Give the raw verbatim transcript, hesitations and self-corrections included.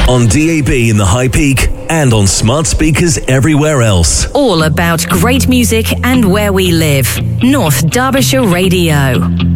On D A B in the High Peak and on smart speakers everywhere else. All about great music and where we live. North Derbyshire Radio.